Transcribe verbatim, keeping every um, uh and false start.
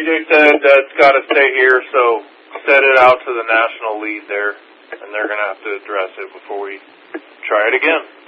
said uh, it's got to stay here, so set it out to the national lead there, and they're going to have to address it before we try it again.